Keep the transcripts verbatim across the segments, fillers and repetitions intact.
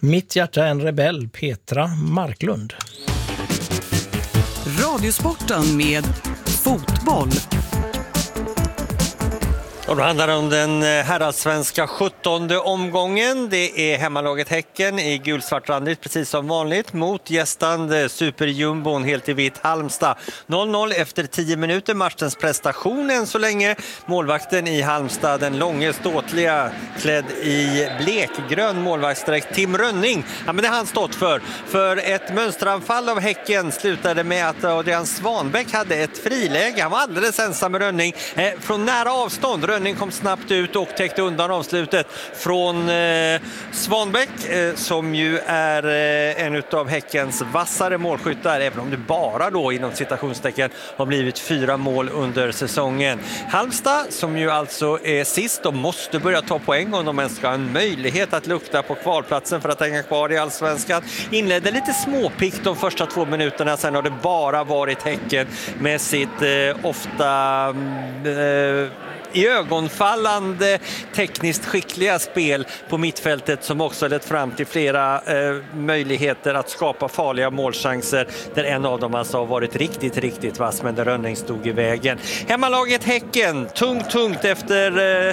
Mitt hjärta är en rebell, Petra Marklund. Radiosporten med fotboll. Och då handlar det om den herrallsvenska sjuttonde omgången. Det är hemmalaget Häcken i gulsvartrandigt precis som vanligt mot gästande superjumbon helt i vitt Halmstad. noll noll efter tio minuter, matchens prestation än så länge. Målvakten i Halmstad, den långe ståtliga klädd i blekgrön målvaktsdräkt, Tim Rönning. Ja, men det har han stått för. För ett mönsteranfall av Häcken slutade med att Adrian Svanbäck hade ett friläge. Han var alldeles ensam med Rönning eh, från nära avstånd. Rönning kom snabbt ut och täckte undan avslutet från eh, Svanbäck eh, som ju är eh, en av Häckens vassare målskyttar, även om det bara då inom citationstecken har blivit fyra mål under säsongen. Halmstad som ju alltså är sist och måste börja ta poäng om de ens ska ha en möjlighet att lukta på kvalplatsen för att hänga kvar i allsvenskan. Inledde lite småpikt de första två minuterna, sen har det bara varit Häcken med sitt eh, ofta eh, i ögonfallande tekniskt skickliga spel på mittfältet som också lett fram till flera eh, möjligheter att skapa farliga målchanser, där en av dem alltså har varit riktigt, riktigt vass, men där Rönning stod i vägen. Hemmalaget Häcken, tungt, tungt efter, eh,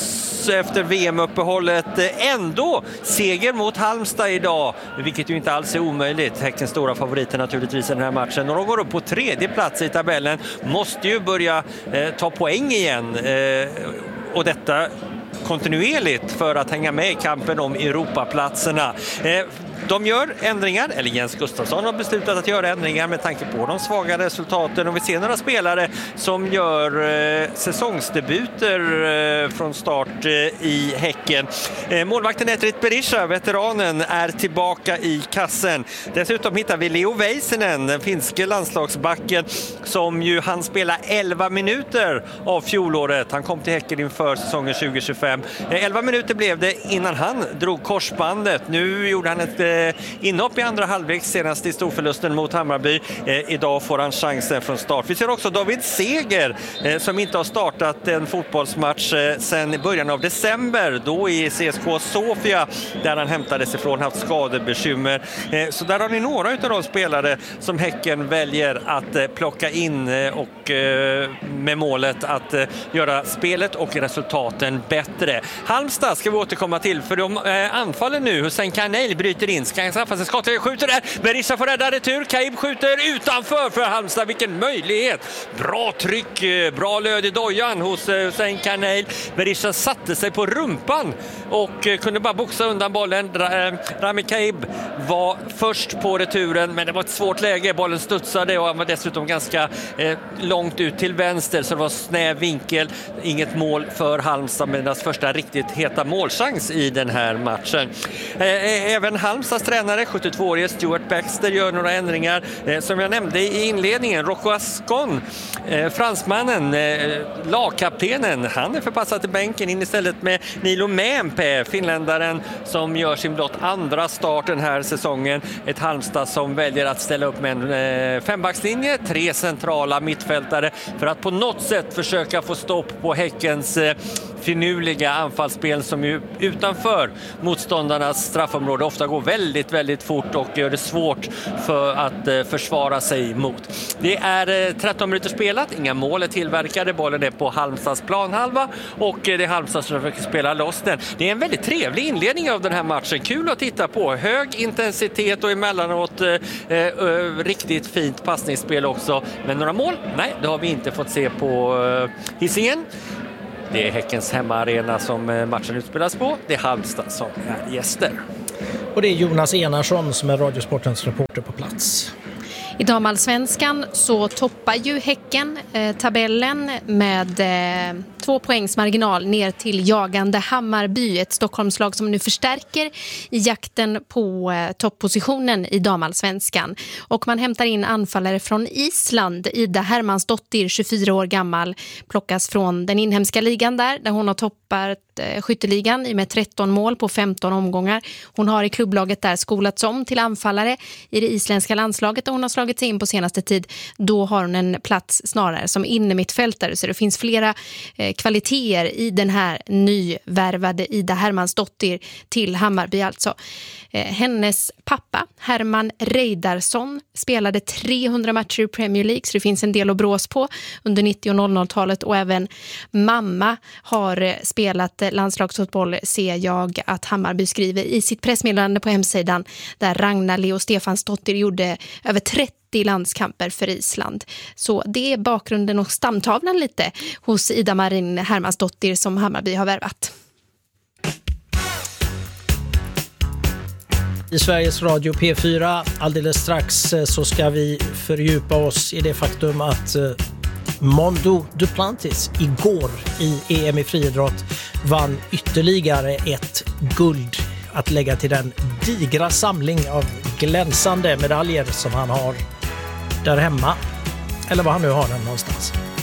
efter V M-uppehållet. Ändå seger mot Halmstad idag, vilket ju inte alls är omöjligt. Häckens stora favoriter naturligtvis i den här matchen. Och de går upp på tredje plats i tabellen, måste ju börja eh, ta poäng igen. Eh, och detta kontinuerligt för att hänga med i kampen om Europaplatserna. Eh, De gör ändringar, eller Jens Gustafsson har beslutat att göra ändringar med tanke på de svaga resultaten, och vi ser några spelare som gör eh, säsongsdebuter eh, från start eh, i Häcken. Eh, målvakten Etrit Berisha, veteranen, är tillbaka i kassen. Dessutom hittar vi Leo Väisänen, den finske landslagsbacken, som ju han spela elva minuter av fjolåret. Han kom till Häcken inför säsongen tjugo tjugofem. Eh, elva minuter blev det innan han drog korsbandet. Nu gjorde han ett inhopp i andra halvlek senast i storförlusten mot Hammarby. Eh, idag får han chansen från start. Vi ser också David Seger eh, som inte har startat en fotbollsmatch eh, sedan början av december, då i C S K Sofia där han hämtades ifrån, haft skadebekymmer. Eh, så där har ni några av de spelare som Häcken väljer att eh, plocka in eh, och eh, med målet att eh, göra spelet och resultaten bättre. Halmstad ska vi återkomma till, för de eh, anfaller nu. Hussein Kanel bryter in. Ska han straffa sig? Skott, skjuter där. Berisha får rädda retur. Kaib skjuter utanför för Halmstad. Vilken möjlighet. Bra tryck, bra löd i dojan hos Hussein Kanel. Berisha satte sig på rumpan och kunde bara boxa undan bollen. Rami Kaib var först på returen, men det var ett svårt läge. Bollen studsade och han var dessutom ganska eh, långt ut till vänster, så det var snäv vinkel. Inget mål för Halmstad, med deras första riktigt heta målchans i den här matchen. Eh, även Halmstads tränare, sjuttiotvåårige Stuart Baxter, gör några ändringar. Eh, som jag nämnde i inledningen, Rocco Ascon, eh, fransmannen, eh, lagkaptenen, han är förpassad till bänken in istället med Nilo Mämpä, finländaren, som gör sin blott andra start den här säsongen. Ett Halmstad som väljer att ställa upp med en eh, fembackslinje, tre centrala mittfältare för att på något sätt försöka få stopp på Häckens eh, finurliga anfallsspel, som ju utanför motståndarnas straffområde ofta går väldigt, väldigt fort och gör det svårt för att eh, försvara sig mot. Det är eh, tretton minuter spelat, inga mål är tillverkade, bollen är på Halmstads planhalva och eh, det är Halmstad som försöker spela loss den. Det är en väldigt trevlig inledning av den här matchen, kul att titta på, hög intensitet och emellanåt eh, eh, riktigt fint passningsspel också, men några mål? Nej, det har vi inte fått se på eh, Hisingen. Det är Häckens hemmaarena som matchen utspelas på. Det är Halmstad som är gäster. Och det är Jonas Enarsson som är Radiosportens reporter på plats. I damallsvenskan så toppar ju Häcken eh, tabellen med eh, två poängs marginal ner till jagande Hammarby. Ett Stockholmslag som nu förstärker i jakten på eh, topppositionen i damallsvenskan. Och man hämtar in anfallare från Island. Ida Hermansdottir, tjugofyra år gammal, plockas från den inhemska ligan där, där hon har toppat eh, skytteligan med tretton mål på femton omgångar. Hon har i klubblaget där skolats om till anfallare i det isländska landslaget, och hon har slagit sig in på senaste tid. Då har hon en plats snarare som innermittfältare, så det finns flera eh, kvaliteter i den här nyvärvade Ida Hermansdottir till Hammarby alltså. Eh, hennes pappa Herman Reidarsson spelade trehundra matcher i Premier League, så det finns en del att brås på under nittio- och noll noll-talet, och även mamma har spelat landslagsfotboll, ser jag att Hammarby skriver i sitt pressmeddelande på hemsidan, där Ragnar Leo Stefansdottir gjorde över trettio landskamper för Island. Så det är bakgrunden och stamtavlan lite hos Ida Marin Hermansdottir som Hammarby har värvat. I Sveriges Radio P fyra alldeles strax så ska vi fördjupa oss i det faktum att Mondo Duplantis igår i E M i friidrott vann ytterligare ett guld att lägga till den digra samling av glänsande medaljer som han har där hemma, eller vad han nu har den någonstans.